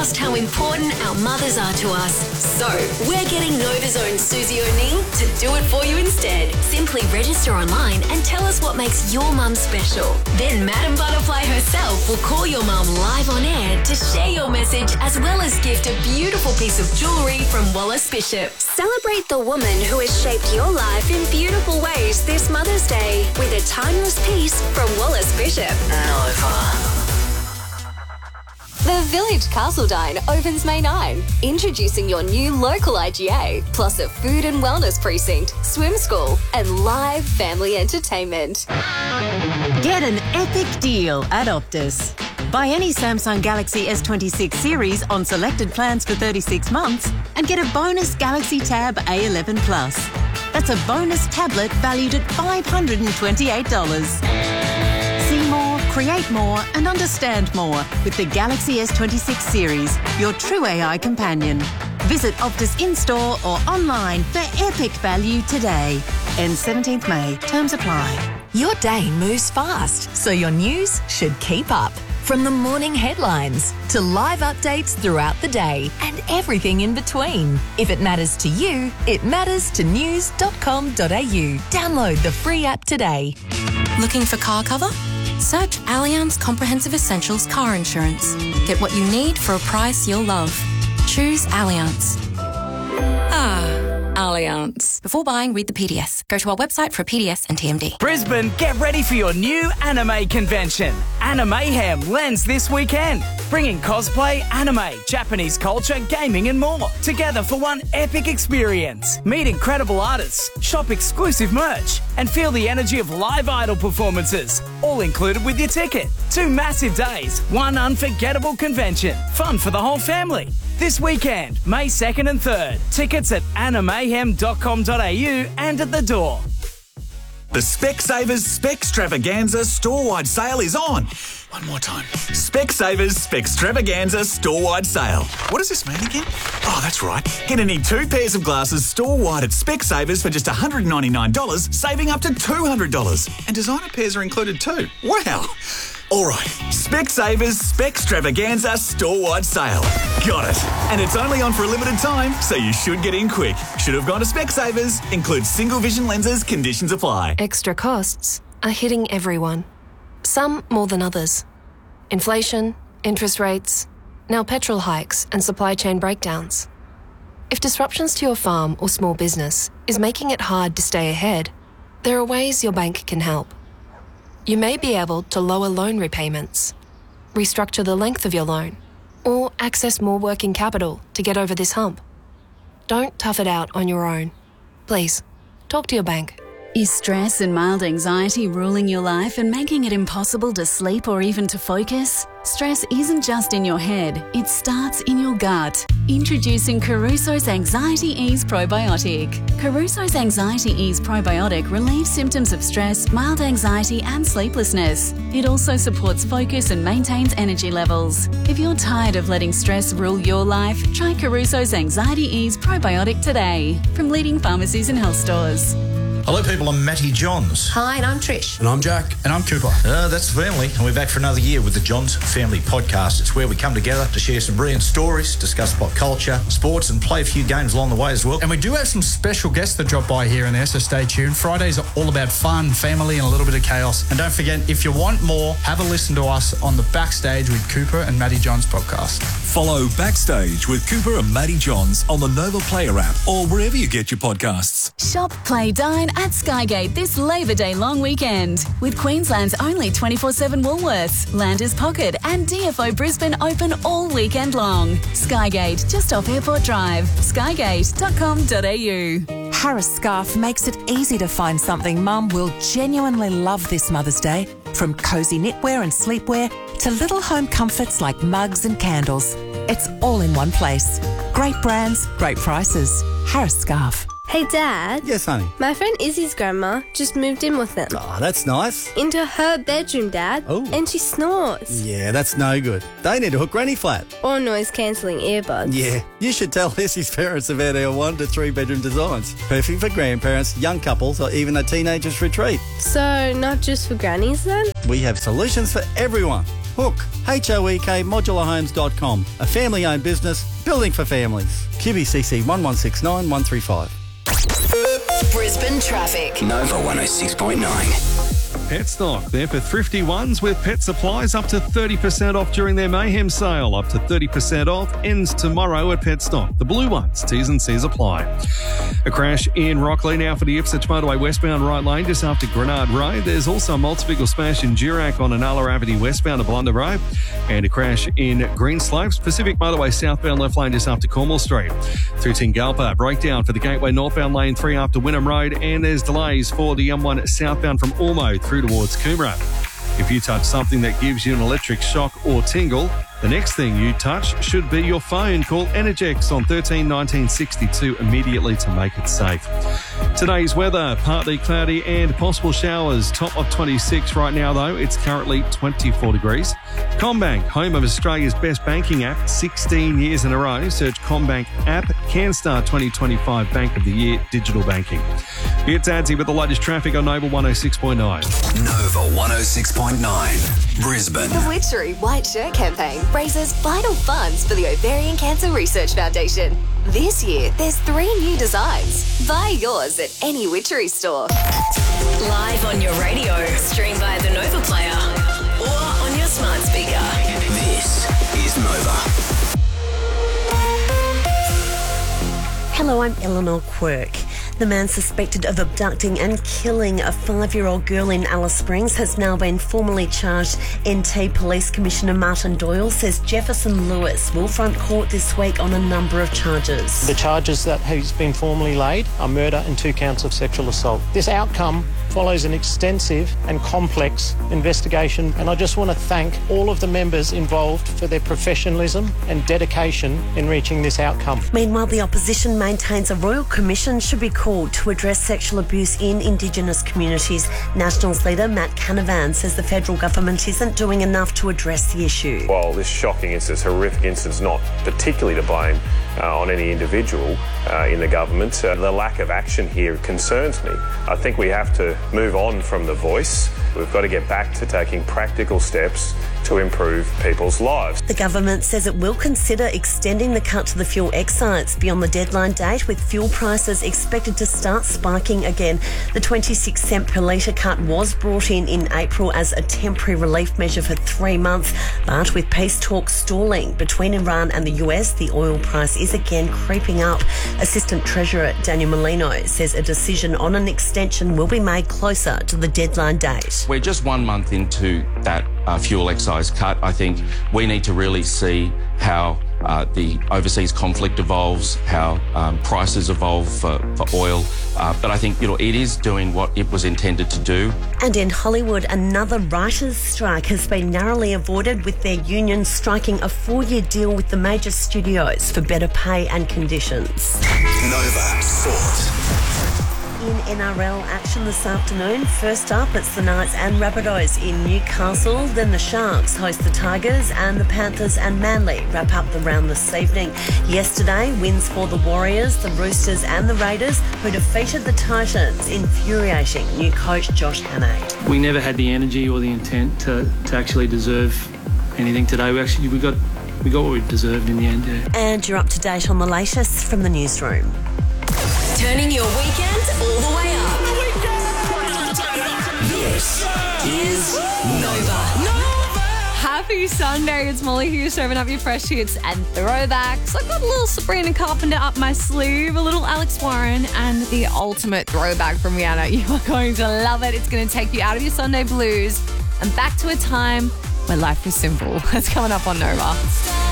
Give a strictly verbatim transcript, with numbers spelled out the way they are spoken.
just how important our mothers are to us. So, we're getting Nova's own Susie O'Neill to do it for you instead. Simply register online and tell us what makes your mum special. Then Madam Butterfly herself will call your mum live on air to share your message as well as gift a beautiful piece of jewellery from Wallace Bishop. Celebrate the woman who has shaped your life in beautiful ways this Mother's Day with a timeless piece from Wallace Bishop. Nova. The Village Castledine opens May ninth, introducing your new local I G A, plus a food and wellness precinct, swim school, and live family entertainment. Get an epic deal at Optus. Buy any Samsung Galaxy S twenty-six series on selected plans for thirty-six months and get a bonus Galaxy Tab A eleven Plus. That's a bonus tablet valued at five hundred twenty-eight dollars. See more, create more and understand more with the Galaxy S twenty-six series, your true A I companion. Visit Optus in-store or online for epic value today. Ends seventeenth May. Terms apply. Your day moves fast, so your news should keep up. From the morning headlines to live updates throughout the day and everything in between. If it matters to you, it matters to news dot com dot a u. Download the free app today. Looking for car cover? Search Allianz Comprehensive Essentials Car Insurance. Get what you need for a price you'll love. Choose Allianz. Ah, Allianz. Before buying, read the P D S. Go to our website for a P D S and T M D. Brisbane, get ready for your new anime convention. Animayhem lands this weekend, bringing cosplay, anime, Japanese culture, gaming and more together for one epic experience. Meet incredible artists, shop exclusive merch and feel the energy of live idol performances, all included with your ticket. Two massive days, one unforgettable convention. Fun for the whole family. This weekend, May second and third. Tickets at animayhem dot com dot a u and at the door. The Specsavers Specstravaganza store-wide sale is on. One more time. Specsavers Specstravaganza store-wide sale. What does this mean again? Oh, that's right. Get any two pairs of glasses store-wide at Specsavers for just one hundred ninety-nine dollars, saving up to two hundred dollars. And designer pairs are included too. Wow. All right, Specsavers Specstravaganza store-wide sale. Got it. And it's only on for a limited time, so you should get in quick. Should have gone to Specsavers. Includes single vision lenses. Conditions apply. Extra costs are hitting everyone. Some more than others. Inflation, interest rates, now petrol hikes and supply chain breakdowns. If disruptions to your farm or small business is making it hard to stay ahead, there are ways your bank can help. You may be able to lower loan repayments, restructure the length of your loan, or access more working capital to get over this hump. Don't tough it out on your own. Please, talk to your bank. Is stress and mild anxiety ruling your life and making it impossible to sleep or even to focus? Stress isn't just in your head, it starts in your gut. Introducing Caruso's Anxiety Ease Probiotic. Caruso's Anxiety Ease Probiotic relieves symptoms of stress, mild anxiety and sleeplessness. It also supports focus and maintains energy levels. If you're tired of letting stress rule your life, try Caruso's Anxiety Ease Probiotic today from leading pharmacies and health stores. Hello people, I'm Matty Johns. Hi, and I'm Trish. And I'm Jack. And I'm Cooper. Uh, that's the family, and we're back for another year with the Johns Family Podcast. It's where we come together to share some brilliant stories, discuss pop culture, sports, and play a few games along the way as well. And we do have some special guests that drop by here and there, so stay tuned. Fridays are all about fun, family, and a little bit of chaos. And don't forget, if you want more, have a listen to us on the Backstage with Cooper and Matty Johns podcast. Follow Backstage with Cooper and Matty Johns on the Nova Player app or wherever you get your podcasts. Shop, play, dine at Skygate this Labor Day long weekend with Queensland's only twenty-four seven Woolworths, Landers Pocket and D F O Brisbane open all weekend long. Skygate, just off Airport Drive. skygate dot com dot a u. Harris Scarf makes it easy to find something Mum will genuinely love this Mother's Day. From cosy knitwear and sleepwear to little home comforts like mugs and candles. It's all in one place. Great brands, great prices. Harris Scarf. Hey, Dad. Yes, honey? My friend Izzy's grandma just moved in with them. Oh, that's nice. Into her bedroom, Dad. Oh. And she snores. Yeah, that's no good. They need to hook Granny flat. Or noise-cancelling earbuds. Yeah, you should tell Izzy's parents about our one to three bedroom designs. Perfect for grandparents, young couples, or even a teenager's retreat. So, not just for grannies then? We have solutions for everyone. Hook, H O E K modular homes dot com. A family-owned business, building for families. Q B C C one one six nine one three five. Brisbane traffic. Nova one oh six point nine. Petstock, there for thrifty ones with pet supplies up to thirty percent off during their Mayhem sale. Up to thirty percent off ends tomorrow at Petstock. The blue ones, T's and C's apply. A crash in Rockley now for the Ipswich motorway westbound right lane just after Grenard Road. There's also a multi-vehicle smash in Durack on Anala Avenue westbound to Blunder Road. And a crash in Greenslopes, Pacific motorway southbound left lane just after Cornwall Street. Through Tingalpa, breakdown for the Gateway northbound lane three after Wynnum Road. And there's delays for the M one southbound from Ormo through towards Coomera. If you touch something that gives you an electric shock or tingle, the next thing you touch should be your phone. Call Energex on thirteen nineteen sixty-two immediately to make it safe. Today's weather, partly cloudy and possible showers. Top of twenty-six right now, though. It's currently twenty-four degrees. CommBank, home of Australia's best banking app, sixteen years in a row. Search CommBank app, CanStar twenty twenty-five Bank of the Year, digital banking. It's Adsy with the latest traffic on Nova one oh six point nine. Nova one oh six point nine. Brisbane. The Witchery White Shirt campaign raises vital funds for the Ovarian Cancer Research Foundation. This year, there's three new designs. Buy yours at any Witchery store. Live on your radio, stream via the Nova Player, or on your smart speaker. This is Nova. Hello, I'm Eleanor Quirk. The man suspected of abducting and killing a five-year-old girl in Alice Springs has now been formally charged. N T Police Commissioner Martin Doyle says Jefferson Lewis will front court this week on a number of charges. The charges that has been formally laid are murder and two counts of sexual assault. This outcome follows an extensive and complex investigation, and I just want to thank all of the members involved for their professionalism and dedication in reaching this outcome. Meanwhile, the opposition maintains a royal commission should be called to address sexual abuse in Indigenous communities. Nationals leader Matt Canavan says the federal government isn't doing enough to address the issue. While this shocking instance, horrific instance, not particularly to blame uh, on any individual uh, in the government, uh, the lack of action here concerns me. I think we have to move on from the voice. We've got to get back to taking practical steps to improve people's lives. The government says it will consider extending the cut to the fuel excise beyond the deadline date, with fuel prices expected to start spiking again. The twenty-six cent per litre cut was brought in in April as a temporary relief measure for three months, but with peace talks stalling between Iran and the U S, the oil price is again creeping up. Assistant Treasurer Daniel Molino says a decision on an extension will be made closer to the deadline date. We're just one month into that uh, fuel excise cut. I think we need to really see how uh, the overseas conflict evolves, how um, prices evolve for, for oil. Uh, but I think, you know, it is doing what it was intended to do. And in Hollywood, another writers' strike has been narrowly avoided, with their union striking a four-year deal with the major studios for better pay and conditions. Nova Sport. In N R L action this afternoon, first up it's the Knights and Rabbitohs in Newcastle, then the Sharks host the Tigers, and the Panthers and Manly wrap up the round this evening. Yesterday, wins for the Warriors, the Roosters and the Raiders, who defeated the Titans, infuriating new coach Josh Hannay. We never had the energy or the intent to, to actually deserve anything today. We actually we got we got what we deserved in the end. Yeah. And you're up to date on the latest from the newsroom. Turning your weekend all the way up. This is Nova. Happy Sunday, it's Molly here serving up your fresh hits and throwbacks. I've got a little Sabrina Carpenter up my sleeve, a little Alex Warren, and the ultimate throwback from Rihanna. You are going to love it. It's going to take you out of your Sunday blues and back to a time where life was simple. That's coming up on Nova.